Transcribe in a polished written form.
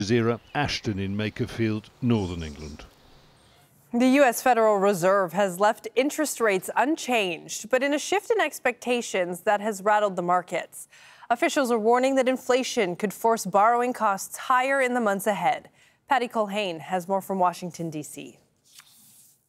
Zira Ashton in Makerfield, Northern England. The U.S. Federal Reserve has left interest rates unchanged, but in a shift in expectations that has rattled the markets. Officials are warning that inflation could force borrowing costs higher in the months ahead. Patty Culhane has more from Washington, D.C.